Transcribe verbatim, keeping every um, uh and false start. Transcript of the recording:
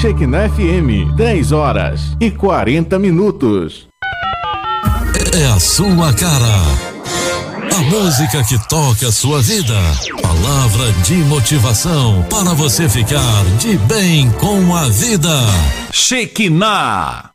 Shekinah F M, dez horas e quarenta minutos. É a sua cara. A música que toca a sua vida. Palavra de motivação para você ficar de bem com a vida. Shekinah.